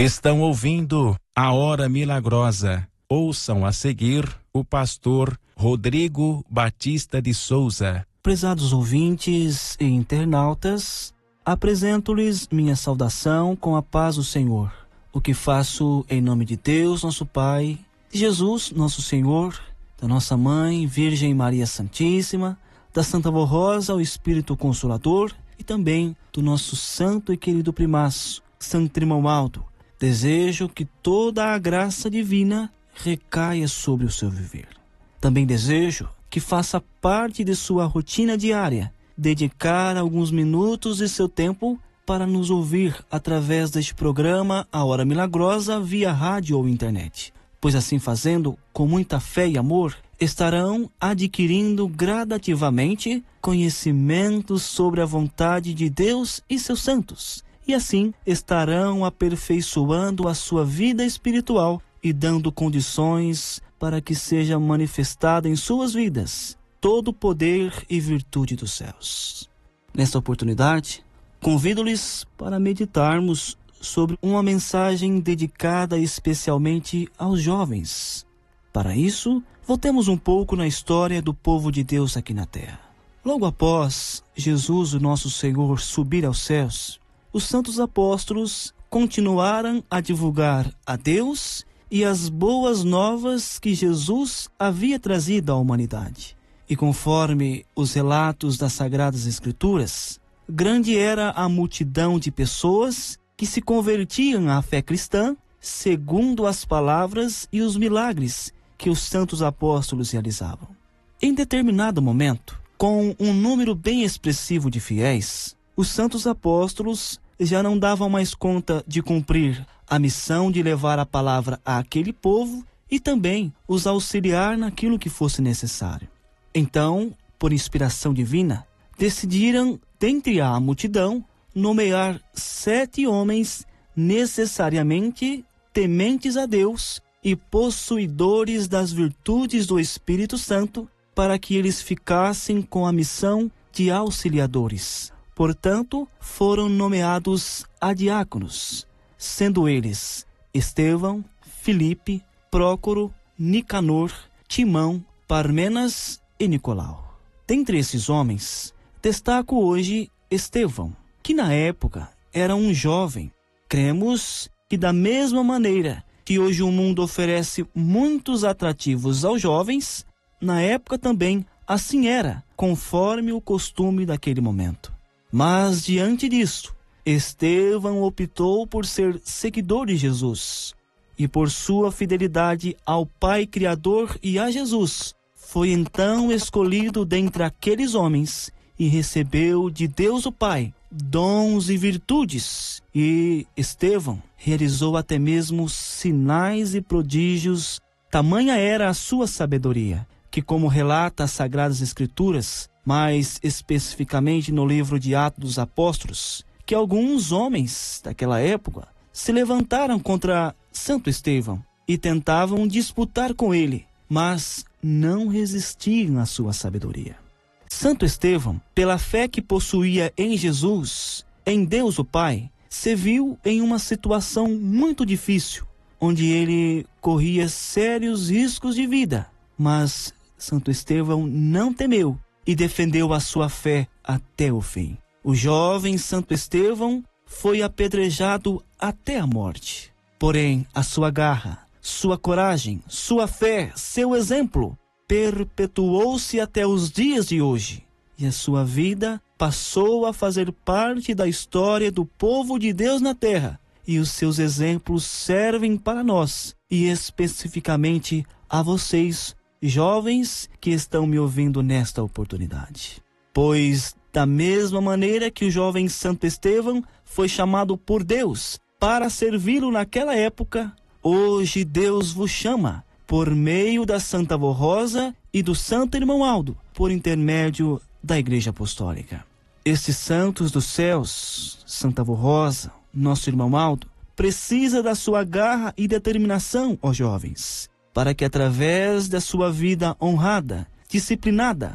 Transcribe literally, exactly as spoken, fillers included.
Estão ouvindo a Hora Milagrosa. Ouçam a seguir o pastor Rodrigo Batista de Souza. Prezados ouvintes e internautas, apresento-lhes minha saudação com a paz do Senhor. O que faço em nome de Deus, nosso Pai, de Jesus, nosso Senhor, da nossa Mãe, Virgem Maria Santíssima, da Santa Avó Rosa, o Espírito Consolador, e também do nosso santo e querido primaço, Santo Irmão Aldo. Desejo que toda a graça divina recaia sobre o seu viver. Também desejo que faça parte de sua rotina diária, dedicar alguns minutos de seu tempo para nos ouvir através deste programa A Hora Milagrosa via rádio ou internet. Pois assim fazendo, com muita fé e amor, estarão adquirindo gradativamente conhecimentos sobre a vontade de Deus e seus santos. E assim estarão aperfeiçoando a sua vida espiritual e dando condições para que seja manifestada em suas vidas todo o poder e virtude dos céus. Nesta oportunidade, convido-lhes para meditarmos sobre uma mensagem dedicada especialmente aos jovens. Para isso, voltemos um pouco na história do povo de Deus aqui na terra. Logo após Jesus, o nosso Senhor, subir aos céus, os santos apóstolos continuaram a divulgar a Deus e as boas novas que Jesus havia trazido à humanidade. E conforme os relatos das Sagradas Escrituras, grande era a multidão de pessoas que se convertiam à fé cristã, segundo as palavras e os milagres que os santos apóstolos realizavam. Em determinado momento, com um número bem expressivo de fiéis, os santos apóstolos já não davam mais conta de cumprir a missão de levar a palavra àquele povo e também os auxiliar naquilo que fosse necessário. Então, por inspiração divina, decidiram, dentre a multidão, nomear sete homens necessariamente tementes a Deus e possuidores das virtudes do Espírito Santo, para que eles ficassem com a missão de auxiliadores. Portanto, foram nomeados diáconos, sendo eles Estevão, Filipe, Prócoro, Nicanor, Timão, Parmenas e Nicolau. Dentre esses homens, destaco hoje Estevão, que na época era um jovem. Cremos que da mesma maneira que hoje o mundo oferece muitos atrativos aos jovens, na época também assim era, conforme o costume daquele momento. Mas diante disto, Estevão optou por ser seguidor de Jesus e por sua fidelidade ao Pai Criador e a Jesus, foi então escolhido dentre aqueles homens e recebeu de Deus o Pai dons e virtudes. E Estevão realizou até mesmo sinais e prodígios. Tamanha era a sua sabedoria, que, como relata as Sagradas Escrituras, mais especificamente no livro de Atos dos Apóstolos, que alguns homens daquela época se levantaram contra Santo Estevão e tentavam disputar com ele, mas não resistiram à sua sabedoria. Santo Estevão, pela fé que possuía em Jesus, em Deus o Pai, se viu em uma situação muito difícil, onde ele corria sérios riscos de vida, mas Santo Estevão não temeu e defendeu a sua fé até o fim. O jovem Santo Estevão foi apedrejado até a morte. Porém, a sua garra, sua coragem, sua fé, seu exemplo, perpetuou-se até os dias de hoje. E a sua vida passou a fazer parte da história do povo de Deus na terra. E os seus exemplos servem para nós, e especificamente a vocês, jovens que estão me ouvindo nesta oportunidade. Pois, da mesma maneira que o jovem Santo Estevão foi chamado por Deus para servi-lo naquela época, hoje Deus vos chama, por meio da Santa Avó Rosa e do Santo Irmão Aldo, por intermédio da Igreja Apostólica. Estes santos dos céus, Santa Avó Rosa, nosso Irmão Aldo, precisa da sua garra e determinação, ó jovens, para que através da sua vida honrada, disciplinada,